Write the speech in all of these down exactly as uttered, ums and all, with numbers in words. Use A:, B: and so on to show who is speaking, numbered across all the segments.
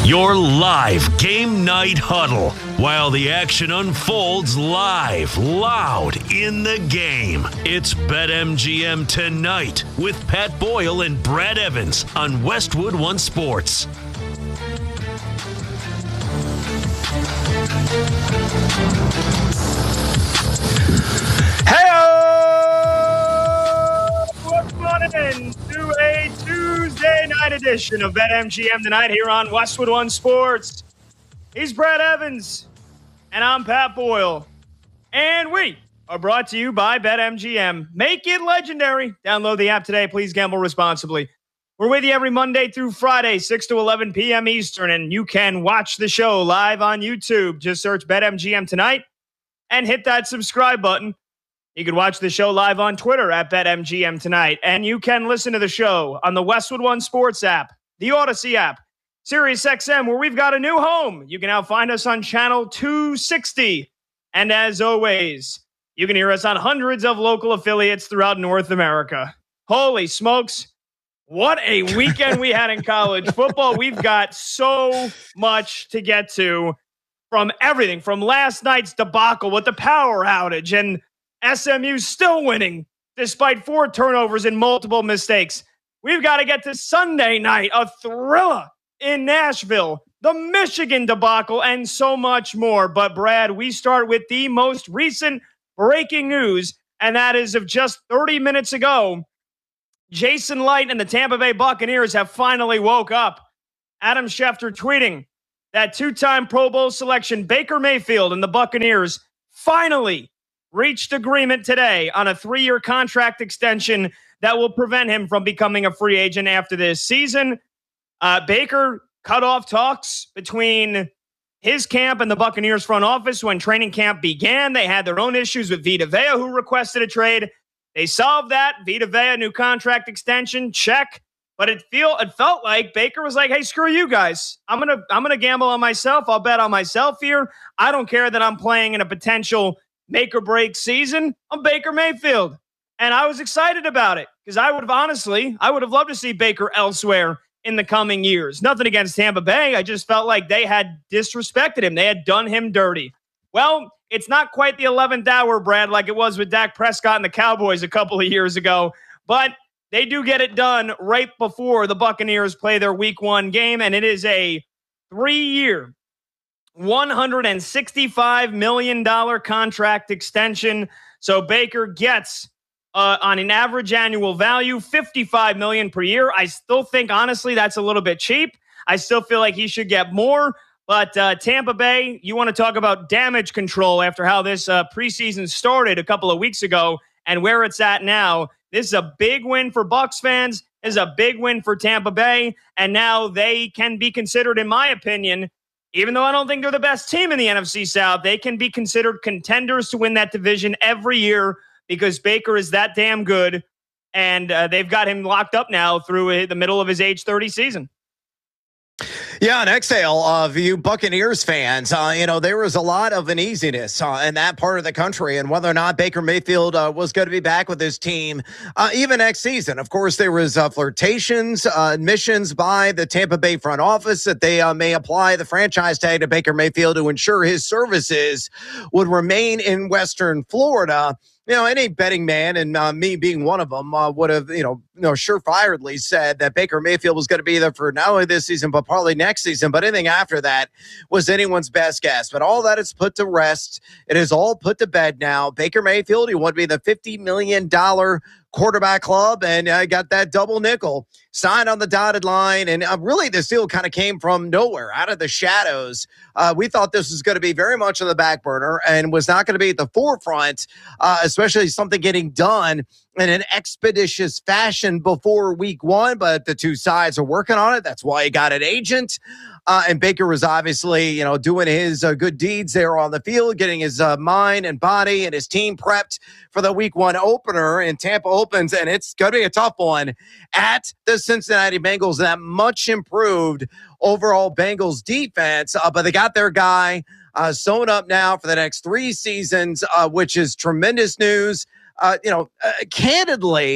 A: Your live game night huddle while the action unfolds live, loud in the game. It's BetMGM Tonight with Pat Boyle and Brad Evans on Westwood One Sports.
B: Hey-o! What's running to a Tuesday night edition of BetMGM Tonight here on Westwood One Sports. He's Brad Evans, and I'm Pat Boyle. And we are brought to you by BetMGM. Make it legendary. Download the app today. Please gamble responsibly. We're with you every Monday through Friday, six to eleven p.m. Eastern, and you can watch the show live on YouTube. Just search BetMGM Tonight and hit that subscribe button. You can watch the show live on Twitter at BetMGM Tonight, and you can listen to the show on the Westwood One Sports app, the Odyssey app, SiriusXM, where we've got a new home. You can now find us on channel two sixty. And as always, you can hear us on hundreds of local affiliates throughout North America. Holy smokes. What a weekend we had in college football. We've got so much to get to, from everything, from last night's debacle with the power outage and S M U still winning despite four turnovers and multiple mistakes. We've got to get to Sunday night, a thriller in Nashville, the Michigan debacle, and so much more. But Brad, we start with the most recent breaking news, and that is of just thirty minutes ago. Jason Licht and the Tampa Bay Buccaneers have finally woke up. Adam Schefter tweeting that two-time Pro Bowl selection Baker Mayfield and the Buccaneers finally reached agreement today on a three-year contract extension that will prevent him from becoming a free agent after this season. Uh, Baker cut off talks between his camp and the Buccaneers front office when training camp began. They had their own issues with Vita Vea, who requested a trade. They solved that. Vita Vea, new contract extension, check. But it feel it felt like Baker was like, "Hey, screw you guys. I'm gonna I'm gonna gamble on myself. I'll bet on myself here. I don't care that I'm playing in a potential make or break season. I'm Baker Mayfield." And I was excited about it because I would have honestly, I would have loved to see Baker elsewhere in the coming years. Nothing against Tampa Bay. I just felt like they had disrespected him. They had done him dirty. Well, it's not quite the eleventh hour, Brad, like it was with Dak Prescott and the Cowboys a couple of years ago. But they do get it done right before the Buccaneers play their week one game. And it is a three-year, one hundred sixty-five million dollars contract extension. So Baker gets, uh, on an average annual value, fifty-five million dollars per year. I still think, honestly, that's a little bit cheap. I still feel like he should get more. But uh, Tampa Bay, you want to talk about damage control after how this uh, preseason started a couple of weeks ago and where it's at now. This is a big win for Bucs fans. This is a big win for Tampa Bay. And now they can be considered, in my opinion, even though I don't think they're the best team in the N F C South, they can be considered contenders to win that division every year because Baker is that damn good. And uh, they've got him locked up now through the middle of his age thirty season.
C: Yeah, an exhale of you Buccaneers fans. Uh, you know, there was a lot of uneasiness uh, in that part of the country and whether or not Baker Mayfield uh, was going to be back with his team uh, even next season. Of course, there was uh, flirtations, uh, admissions by the Tampa Bay front office that they uh, may apply the franchise tag to Baker Mayfield to ensure his services would remain in Western Florida. You know, any betting man, and uh, me being one of them, uh, would have, you know, you know, surefiredly said that Baker Mayfield was going to be there for not only this season, but probably next season. But anything after that was anyone's best guess. But all that is put to rest. It is all put to bed now. Baker Mayfield, he wanted to be the fifty million dollars quarterback club and uh, got that double nickel signed on the dotted line. And uh, really, this deal kind of came from nowhere, out of the shadows. Uh, we thought this was going to be very much on the back burner and was not going to be at the forefront, uh, especially something getting done in an expeditious fashion before week one. But the two sides are working on it. That's why he got an agent. Uh, and Baker was obviously, you know, doing his uh, good deeds there on the field, getting his uh, mind and body and his team prepped for the week one opener. And Tampa opens, and it's going to be a tough one at the Cincinnati Bengals. That much improved overall Bengals defense, uh, but they got their guy uh, sewn up now for the next three seasons, uh, which is tremendous news. Uh, you know, uh, candidly,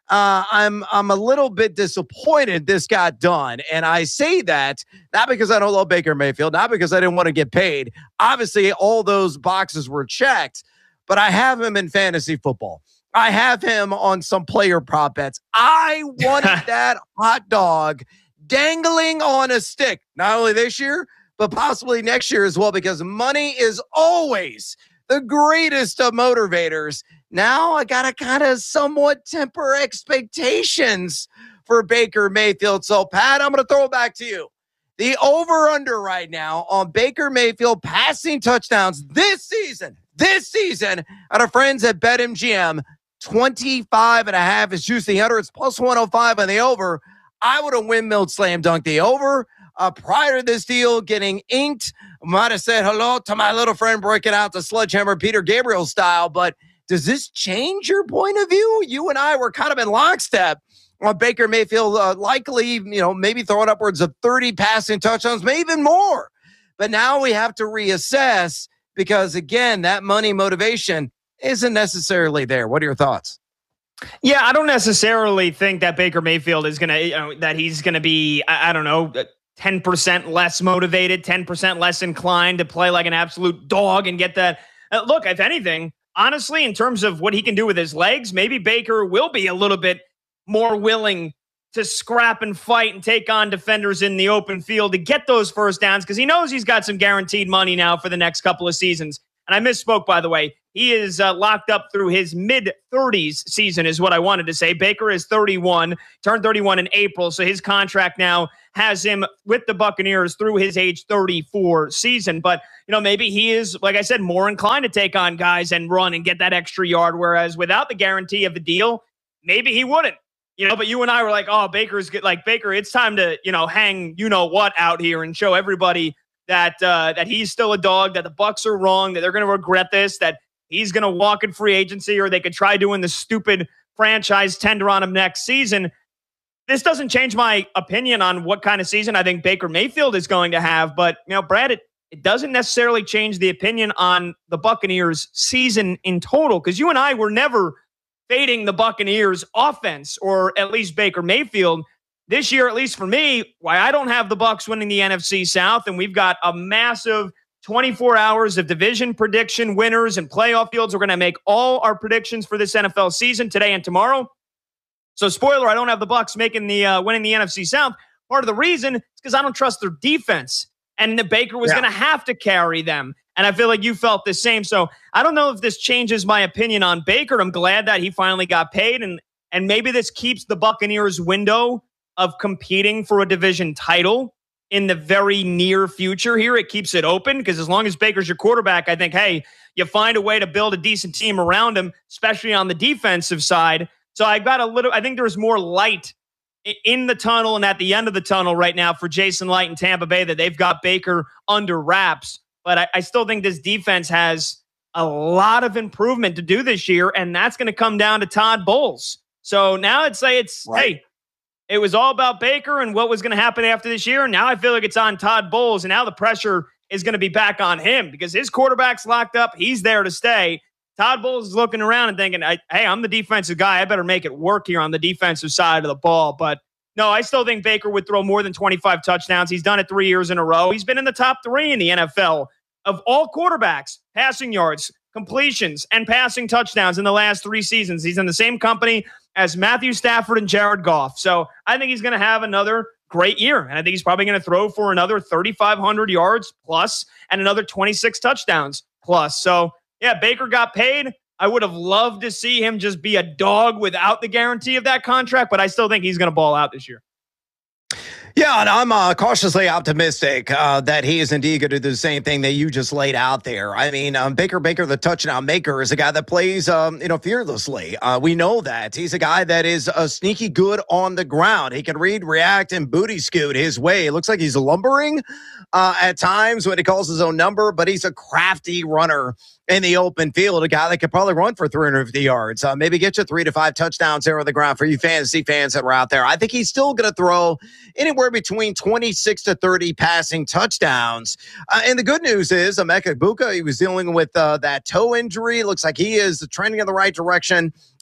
C: uh, I'm I'm a little bit disappointed this got done. And I say that not because I don't love Baker Mayfield, not because I didn't want to get paid. Obviously, all those boxes were checked, but I have him in fantasy football. I have him on some player prop bets. I wanted that hot dog dangling on a stick, not only this year, but possibly next year as well, because money is always the greatest of motivators. Now I got to kind of somewhat temper expectations for Baker Mayfield. So, Pat, I'm going to throw it back to you. The over-under right now on Baker Mayfield passing touchdowns this season, this season, at our friends at BetMGM, twenty-five and a half is juicy under. It's plus one oh five on the over. I would have windmilled slam dunk the over. Uh, prior to this deal getting inked, might have said hello to my little friend breaking out the sledgehammer Peter Gabriel style. But does this change your point of view? You and I were kind of in lockstep on Baker Mayfield, uh, likely, you know, maybe throwing upwards of thirty passing touchdowns, maybe even more. But now we have to reassess because, again, that money motivation isn't necessarily there. What are your thoughts?
B: Yeah, I don't necessarily think that Baker Mayfield is going to, you know, that he's going to be, I, I don't know, ten percent less motivated, ten percent less inclined to play like an absolute dog and get that. Uh, look, if anything, honestly, in terms of what he can do with his legs, maybe Baker will be a little bit more willing to scrap and fight and take on defenders in the open field to get those first downs because he knows he's got some guaranteed money now for the next couple of seasons. And I misspoke, by the way. He is uh, locked up through his mid-thirties season is what I wanted to say. Baker is thirty-one, turned thirty-one in April, so his contract now has him with the Buccaneers through his age thirty-four season. But, you know, maybe he is, like I said, more inclined to take on guys and run and get that extra yard, whereas without the guarantee of the deal, maybe he wouldn't. You know, but you and I were like, oh, Baker's good. Like, Baker, it's time to, you know, hang you-know-what out here and show everybody that uh, that he's still a dog, that the Bucs are wrong, that they're going to regret this, that he's going to walk in free agency, or they could try doing the stupid franchise tender on him next season. This doesn't change my opinion on what kind of season I think Baker Mayfield is going to have. But, you know, Brad, it, it doesn't necessarily change the opinion on the Buccaneers season in total, because you and I were never fading the Buccaneers offense, or at least Baker Mayfield. This year, at least for me, why I don't have the Bucs winning the N F C South, and we've got a massive twenty-four hours of division prediction winners and playoff fields. We're going to make all our predictions for this N F L season today and tomorrow. So, spoiler, I don't have the Bucs making the uh, winning the N F C South. Part of the reason is because I don't trust their defense, and the Baker was yeah. going to have to carry them. And I feel like you felt the same. So I don't know if this changes my opinion on Baker. I'm glad that he finally got paid, and and maybe this keeps the Buccaneers' window of competing for a division title in the very near future here. It keeps it open, because as long as Baker's your quarterback, I think, hey, you find a way to build a decent team around him, especially on the defensive side. So I got a little, I think there's more light in the tunnel and at the end of the tunnel right now for Jason Light and Tampa Bay, that they've got Baker under wraps. But I, I still think this defense has a lot of improvement to do this year, and that's going to come down to Todd Bowles. So now I'd say it's, right. hey, it was all about Baker and what was going to happen after this year. And now I feel like it's on Todd Bowles, and now the pressure is going to be back on him because his quarterback's locked up. He's there to stay. Todd Bowles is looking around and thinking, hey, I'm the defensive guy. I better make it work here on the defensive side of the ball. But no, I still think Baker would throw more than twenty-five touchdowns. He's done it three years in a row. He's been in the top three in the N F L of all quarterbacks, passing yards, completions, and passing touchdowns in the last three seasons. He's in the same company as Matthew Stafford and Jared Goff. So I think he's going to have another great year. And I think he's probably going to throw for another thirty-five hundred yards plus and another twenty-six touchdowns plus. So yeah, Baker got paid. I would have loved to see him just be a dog without the guarantee of that contract, but I still think he's going to ball out this year.
C: Yeah, and I'm uh, cautiously optimistic uh, that he is indeed going to do the same thing that you just laid out there. I mean, um, Baker Baker, the touchdown maker, is a guy that plays, um, you know, fearlessly. Uh, we know that. He's a guy that is uh, sneaky good on the ground. He can read, react, and booty scoot his way. It looks like he's lumbering uh, at times when he calls his own number, but he's a crafty runner in the open field, a guy that could probably run for three hundred fifty yards, uh, maybe get you three to five touchdowns there on the ground for you fantasy fans that were out there. I think he's still going to throw anywhere between twenty-six to thirty passing touchdowns. Uh, and the good news is Emeka Egbuka, he was dealing with uh, that toe injury. Looks like he is trending in the right direction.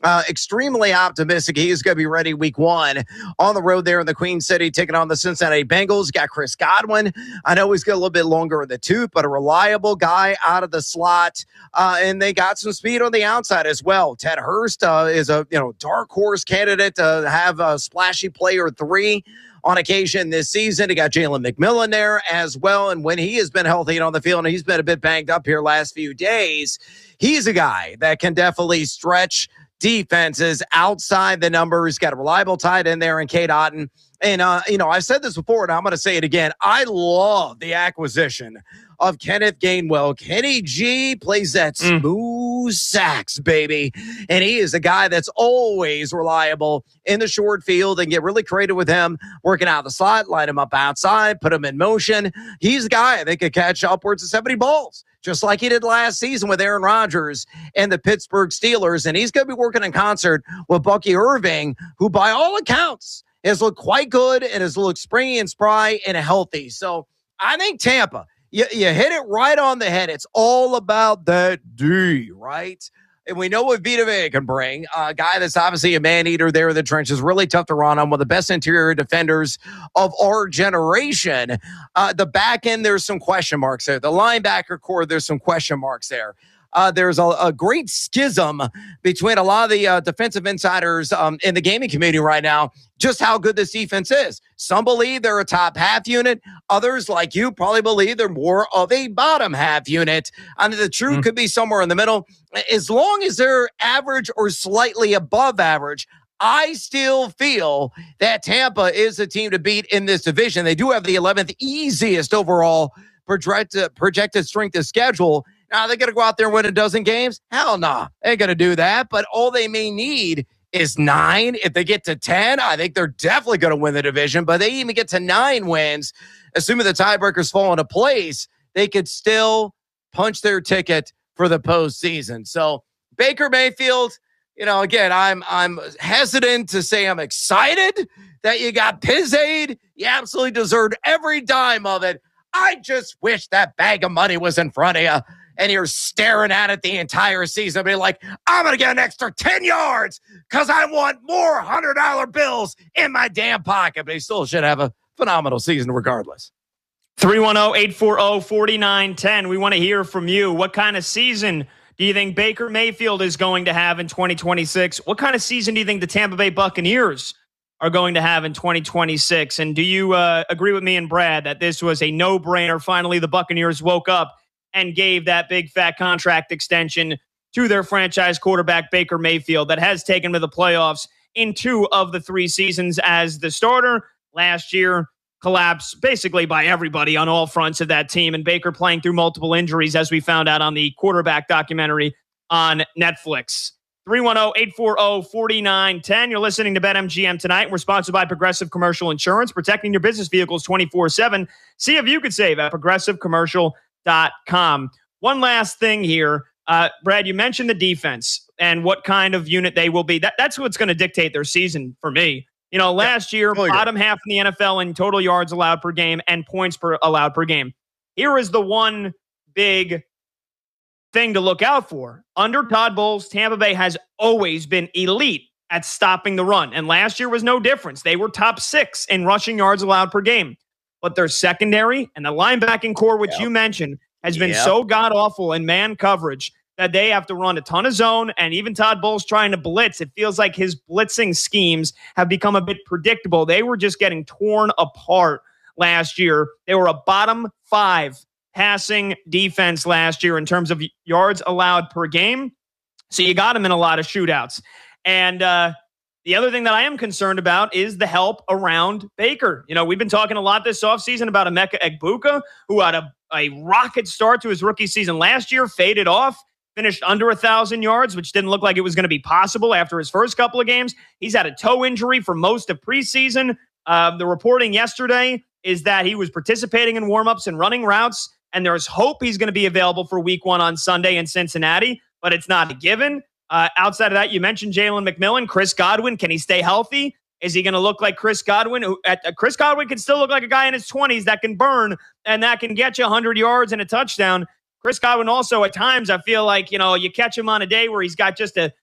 C: Uh, extremely optimistic. He is going to be ready week one on the road there in the Queen City, taking on the Cincinnati Bengals. Got Chris Godwin. I know he's got a little bit longer in the tooth, but a reliable guy out of the slot. Uh, and they got some speed on the outside as well. Ted Hurst uh, is a you know dark horse candidate to have a splashy player three on occasion this season. He got Jalen McMillan there as well. And when he has been healthy and on the field, and he's been a bit banged up here last few days, he's a guy that can definitely stretch defenses outside the numbers. Got a reliable tight end there in Cade Otton. And, uh, you know, I've said this before, and I'm going to say it again. I love the acquisition of Kenneth Gainwell. Kenny G plays that smooth sax, baby. And he is a guy that's always reliable in the short field, and get really creative with him, working out the slot, line him up outside, put him in motion. He's a guy that could catch upwards of seventy balls, just like he did last season with Aaron Rodgers and the Pittsburgh Steelers. And he's going to be working in concert with Bucky Irving, who by all accounts has looked quite good and has looked springy and spry and healthy. So I think Tampa, you, you hit it right on the head. It's all about that D, right? And we know what Vita Vea can bring. Uh, a guy that's obviously a man-eater there in the trenches, really tough to run on, one of the best interior defenders of our generation. Uh, the back end, there's some question marks there. The linebacker core, there's some question marks there. Uh, there's a, a great schism between a lot of the uh, defensive insiders um, in the gaming community right now, just how good this defense is. Some believe they're a top half unit. Others, like you, probably believe they're more of a bottom half unit. And the truth mm. could be somewhere in the middle. As long as they're average or slightly above average, I still feel that Tampa is the team to beat in this division. They do have the eleventh easiest overall projected, projected strength of schedule. Now, they're going to go out there and win a dozen games? Hell no. Nah, they ain't going to do that. But all they may need is nine. If they get to ten, I think they're definitely going to win the division. But they even get to nine wins, assuming the tiebreakers fall into place, they could still punch their ticket for the postseason. So Baker Mayfield, you know, again, I'm I'm hesitant to say I'm excited that you got Pizzade. You absolutely deserved every dime of it. I just wish that bag of money was in front of you and you're staring at it the entire season, be like, I'm going to get an extra ten yards because I want more one hundred dollar bills in my damn pocket. But he still should have a phenomenal season regardless.
B: three one zero, eight four zero, four nine one zero. We want to hear from you. What kind of season do you think Baker Mayfield is going to have in twenty twenty-six? What kind of season do you think the Tampa Bay Buccaneers are going to have in twenty twenty-six? And do you uh, agree with me and Brad that this was a no-brainer? Finally, the Buccaneers woke up and gave that big fat contract extension to their franchise quarterback, Baker Mayfield, that has taken them to the playoffs in two of the three seasons as the starter. Last year, collapsed basically by everybody on all fronts of that team, and Baker playing through multiple injuries, as we found out on the quarterback documentary on Netflix. three one zero, eight four zero, four nine one zero. You're listening to BetMGM tonight. We're sponsored by Progressive Commercial Insurance, protecting your business vehicles twenty-four seven. See if you could save at progressive commercial dot com. One last thing here. Uh, Brad, you mentioned the defense and what kind of unit they will be. That, that's what's going to dictate their season for me. You know, last yeah, year, really bottom good. half in the N F L in total yards allowed per game and points per allowed per game. Here is the one big thing to look out for. Under Todd Bowles, Tampa Bay has always been elite at stopping the run. And last year was no difference. They were top six in rushing yards allowed per game. But their secondary and the linebacking core, which yep. you mentioned, has been yep. so god-awful in man coverage that they have to run a ton of zone. And even Todd Bowles trying to blitz, it feels like his blitzing schemes have become a bit predictable. They were just getting torn apart last year. They were a bottom five passing defense last year in terms of yards allowed per game. So you got them in a lot of shootouts. And uh, the other thing that I am concerned about is the help around Baker. You know, we've been talking a lot this offseason about Emeka Egbuka, who had a, a rocket start to his rookie season last year, faded off, finished under one thousand yards, which didn't look like it was going to be possible after his first couple of games. He's had a toe injury for most of preseason. Uh, the reporting yesterday is that he was participating in warmups and running routes, and there's hope he's going to be available for week one on Sunday in Cincinnati, but it's not a given. Uh, outside of that, you mentioned Jalen McMillan, Chris Godwin. Can he stay healthy? Is he going to look like Chris Godwin? Who, at, uh, Chris Godwin can still look like a guy in his twenties that can burn and that can get you one hundred yards and a touchdown. Chris Godwin also, at times, I feel like, you know, you catch him on a day where he's got just a,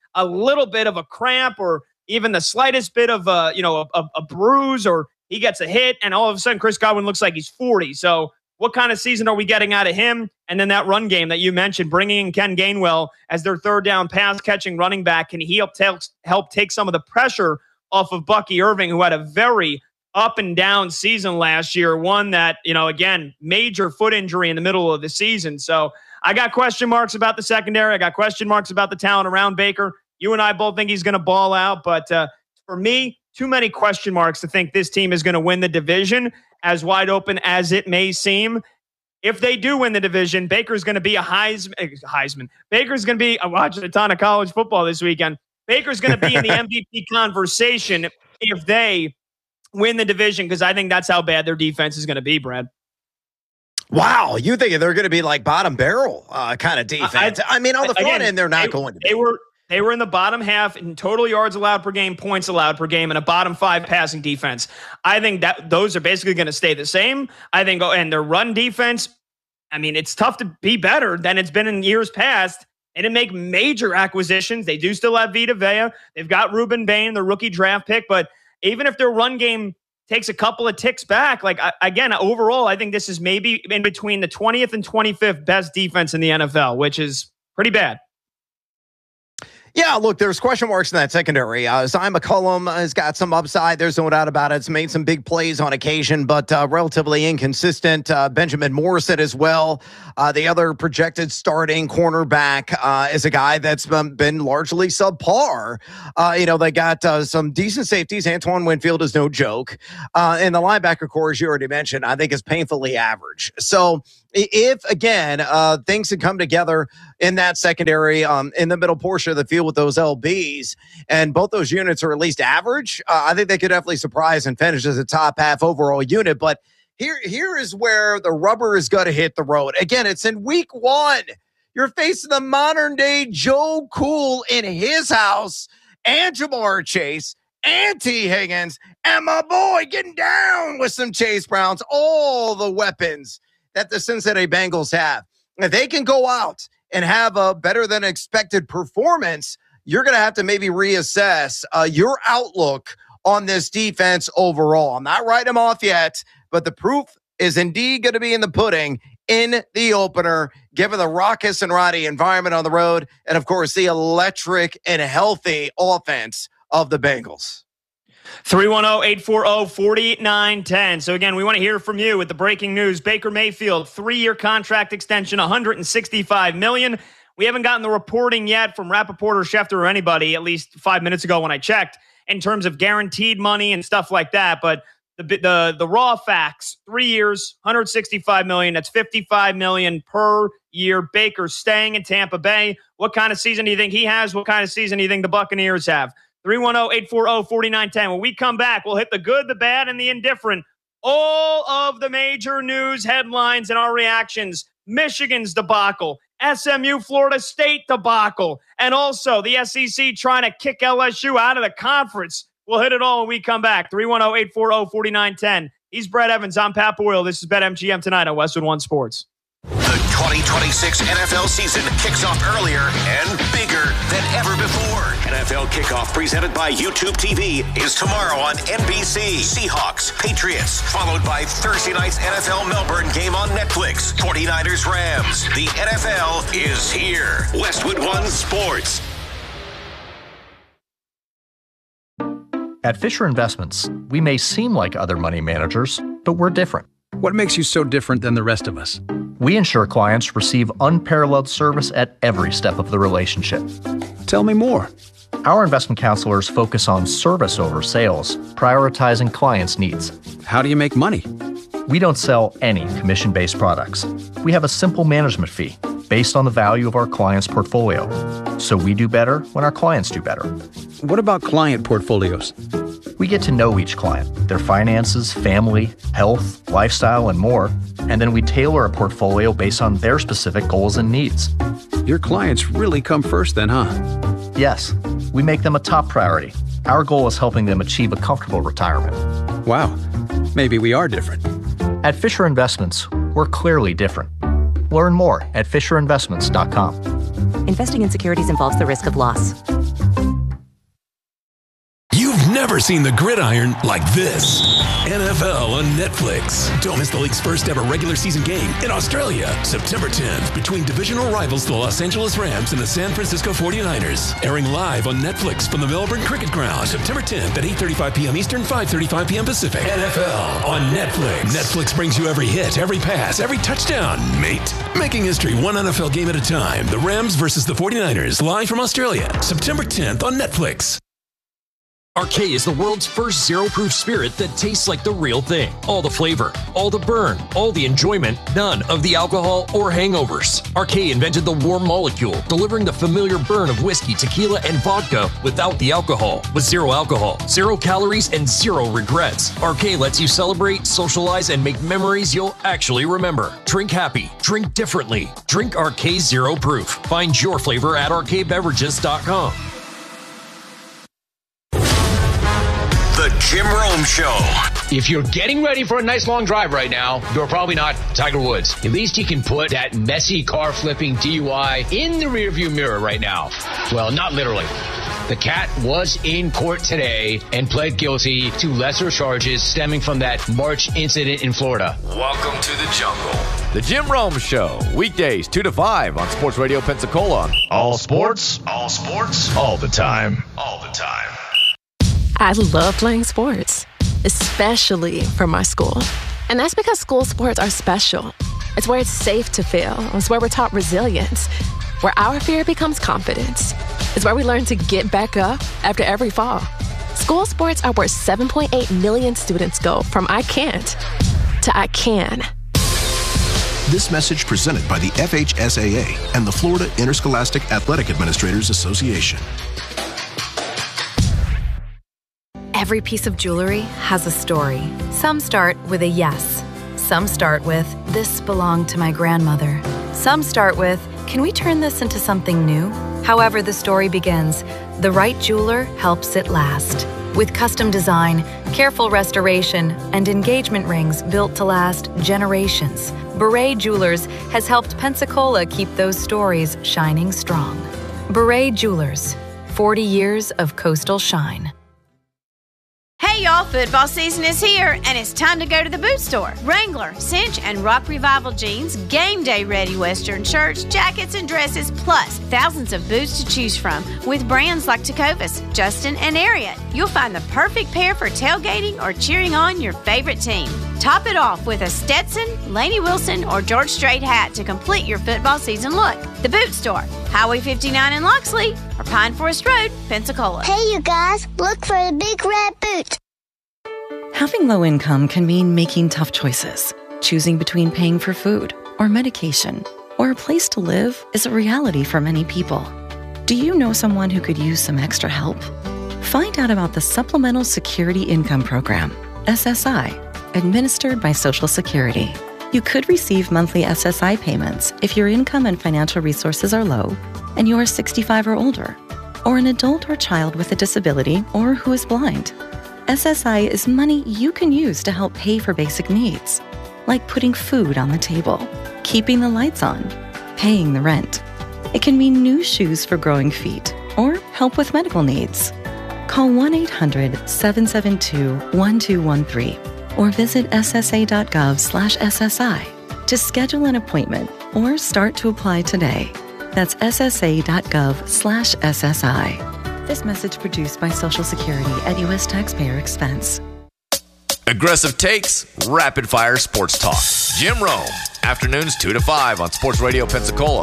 B: a little bit of a cramp or even the slightest bit of a, you know, a, a bruise, or he gets a hit and all of a sudden Chris Godwin looks like he's forty. So what kind of season are we getting out of him? And then that run game that you mentioned, bringing in Ken Gainwell as their third down pass catching running back, can he help, t- help take some of the pressure off of Bucky Irving, who had a very up and down season last year, one that, you know, again, major foot injury in the middle of the season. So I got question marks about the secondary. I got question marks about the talent around Baker. You and I both think he's going to ball out, but uh, for me, too many question marks to think this team is going to win the division, as wide open as it may seem. If they do win the division, Baker's going to be a Heisman. Heisman. Baker's going to be, I'm watching a ton of college football this weekend. Baker's going to be in the M V P conversation if they win the division, because I think that's how bad their defense is going to be, Brad.
C: Wow, you think they're going to be like bottom barrel uh, kind of defense? I, I mean, on the front
B: again,
C: end, they're not
B: they,
C: going to be.
B: They were they were in the bottom half in total yards allowed per game, points allowed per game, and a bottom five passing defense. I think that those are basically going to stay the same. I think, oh, and their run defense, I mean, it's tough to be better than it's been in years past. They didn't make major acquisitions. They do still have Vita Vea. They've got Ruben Bain, the rookie draft pick. But even if their run game takes a couple of ticks back, like, I, again, overall, I think this is maybe in between the twentieth and twenty-fifth best defense in the N F L, which is pretty bad.
C: Yeah, look, there's question marks in that secondary. Uh, Zion McCollum has got some upside. There's no doubt about it. It's made some big plays on occasion, but uh, relatively inconsistent. Uh, Benjamin Morrison as well. Uh, the other projected starting cornerback uh, is a guy that's um, been largely subpar. Uh, you know, they got uh, some decent safeties. Antoine Winfield is no joke. Uh, and the linebacker core, as you already mentioned, I think is painfully average. So if, again, uh, things can come together in that secondary, um, in the middle portion of the field with those L Bs, and both those units are at least average, uh, I think they could definitely surprise and finish as a top half overall unit. But here, here is where the rubber is going to hit the road. Again, it's in week one. You're facing the modern day Joe Cool in his house, and Jamar Chase, and T. Higgins, and my boy getting down with some Chase Browns, all the weapons that the Cincinnati Bengals have. If they can go out and have a better than expected performance, you're going to have to maybe reassess uh, your outlook on this defense overall. I'm not writing them off yet, but the proof is indeed going to be in the pudding in the opener, given the raucous and rowdy environment on the road, and of course the electric and healthy offense of the Bengals.
B: three one zero, eight four zero, four nine one zero. So again, we want to hear from you with the breaking news. Baker Mayfield, three-year contract extension, one hundred sixty-five million dollars. We haven't gotten the reporting yet from Rappaport or Schefter or anybody, at least five minutes ago when I checked, in terms of guaranteed money and stuff like that. But the the the raw facts, three years, one hundred sixty-five million dollars. That's fifty-five million dollars per year. Baker staying in Tampa Bay. What kind of season do you think he has? What kind of season do you think the Buccaneers have? three one zero, eight four zero, four nine one zero. When we come back, we'll hit the good, the bad, and the indifferent. All of the major news headlines and our reactions. Michigan's debacle, S M U Florida State debacle, and also the S E C trying to kick L S U out of the conference. We'll hit it all when we come back. three one zero, eight four zero, four nine one zero. He's Brett Evans. I'm Pat Boyle. This is BetMGM tonight on Westwood One Sports.
D: The twenty twenty-six N F L season kicks off earlier and bigger than ever before. N F L Kickoff, presented by YouTube T V, is tomorrow on N B C. Seahawks, Patriots, followed by Thursday night's N F L Melbourne game on Netflix. forty-niners, Rams. The N F L is here. Westwood One Sports.
E: At Fisher Investments, we may seem like other money managers, but we're different.
F: What makes you so different than the rest of us?
E: We ensure clients receive unparalleled service at every step of the relationship.
F: Tell me more.
E: Our investment counselors focus on service over sales, prioritizing clients' needs.
F: How do you make money?
E: We don't sell any commission-based products. We have a simple management fee based on the value of our client's portfolio. So we do better when our clients do better.
F: What about client portfolios?
E: We get to know each client, their finances, family, health, lifestyle, and more, and then we tailor a portfolio based on their specific goals and needs.
F: Your clients really come first then, huh?
E: Yes, we make them a top priority. Our goal is helping them achieve a comfortable retirement.
F: Wow, maybe we are different.
E: At Fisher Investments, we're clearly different. Learn more at fisher investments dot com.
G: Investing in securities involves the risk of loss. never seen the gridiron like this. N F L on Netflix. Don't miss the league's first ever regular season game in Australia, September tenth, between divisional rivals the Los Angeles Rams and the San Francisco forty-niners. Airing live on Netflix from the Melbourne Cricket Ground, September tenth at eight thirty-five p.m. Eastern, five thirty-five p.m. Pacific. N F L on Netflix. Netflix brings you every hit, every pass, every touchdown, mate. Making history one N F L game at a time. The Rams versus the forty-niners, live from Australia, September tenth on Netflix.
H: Arcade is the world's first zero-proof spirit that tastes like the real thing. All the flavor, all the burn, all the enjoyment, none of the alcohol or hangovers. Arcade invented the warm molecule, delivering the familiar burn of whiskey, tequila, and vodka without the alcohol. With zero alcohol, zero calories, and zero regrets. Arcade lets you celebrate, socialize, and make memories you'll actually remember. Drink happy. Drink differently. Drink Arcade Zero Proof. Find your flavor at arcade beverages dot com.
D: The Jim Rome Show.
I: If you're getting ready for a nice long drive right now, you're probably not Tiger Woods. At least he can put that messy car flipping D U I in the rearview mirror right now. Well, not literally. The cat was in court today and pled guilty to lesser charges stemming from that March incident in Florida.
J: Welcome to the jungle. The Jim Rome Show, weekdays two to five on Sports Radio Pensacola. All sports, all sports, all the time, all the time.
K: I love playing sports, especially for my school. And that's because school sports are special. It's where it's safe to fail. It's where we're taught resilience, where our fear becomes confidence. It's where we learn to get back up after every fall. School sports are where seven point eight million students go from I can't to I can.
L: This message presented by the F H S A A and the Florida Interscholastic Athletic Administrators Association.
M: Every piece of jewelry has a story. Some start with a yes. Some start with, this belonged to my grandmother. Some start with, can we turn this into something new? However the story begins, the right jeweler helps it last. With custom design, careful restoration, and engagement rings built to last generations, Beret Jewelers has helped Pensacola keep those stories shining strong. Beret Jewelers, forty years of coastal shine.
N: Hey y'all, football season is here, and it's time to go to the boot store. Wrangler, Cinch, and Rock Revival jeans, game day ready Western shirts, jackets, and dresses, plus thousands of boots to choose from with brands like Tecovas, Justin, and Ariat. You'll find the perfect pair for tailgating or cheering on your favorite team. Top it off with a Stetson, Lainey Wilson, or George Strait hat to complete your football season look. The Boot Store, Highway fifty-nine in Loxley, or Pine Forest Road, Pensacola.
O: Hey, you guys, look for the big red boot.
P: Having low income can mean making tough choices. Choosing between paying for food or medication or a place to live is a reality for many people. Do you know someone who could use some extra help? Find out about the Supplemental Security Income Program, S S I, administered by Social Security. You could receive monthly S S I payments if your income and financial resources are low and you are sixty-five or older, or an adult or child with a disability or who is blind. S S I is money you can use to help pay for basic needs, like putting food on the table, keeping the lights on, paying the rent. It can mean new shoes for growing feet or help with medical needs. Call one eight hundred, seven seven two, one two one three or visit S S A dot gov slash S S I to schedule an appointment or start to apply today. That's S S A dot gov slash S S I. This message produced by Social Security at U S taxpayer expense.
J: Aggressive takes, rapid fire sports talk. Jim Rome, afternoons two to five on Sports Radio Pensacola.